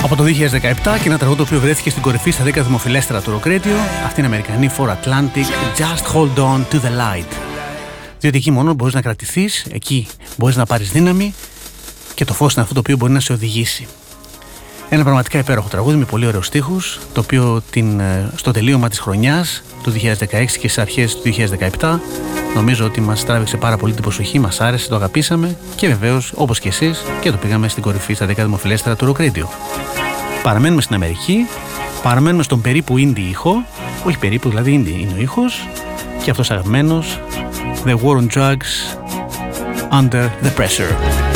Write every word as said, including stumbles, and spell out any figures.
Από το δύο χιλιάδες δεκαεπτά και ένα τραγούδι το οποίο βρέθηκε στην κορυφή στα δέκα δημοφιλέστερα του Rock Radio, αυτή είναι Αμερικανή For Atlantic, Just Hold On To The Light. Διότι εκεί μόνο μπορείς να κρατηθείς, εκεί μπορείς να πάρεις δύναμη και το φως είναι αυτό το οποίο μπορεί να σε οδηγήσει. Ένα πραγματικά υπέροχο τραγούδι με πολύ ωραίους στίχους, το οποίο την, στο τελείωμα της χρονιάς του δύο χιλιάδες δεκαέξι και στις αρχές του δύο χιλιάδες δεκαεπτά νομίζω ότι μας τράβηξε πάρα πολύ την προσοχή, μας άρεσε, το αγαπήσαμε και βεβαίως όπως και εσείς και το πήγαμε στην κορυφή στα δέκα δημοφιλέστερα του Rock Radio. Παραμένουμε στην Αμερική, παραμένουμε στον περίπου indie ήχο, όχι περίπου δηλαδή indie είναι ο ήχος και αυτός αγαπημένος, The War on Drugs, Under the Pressure.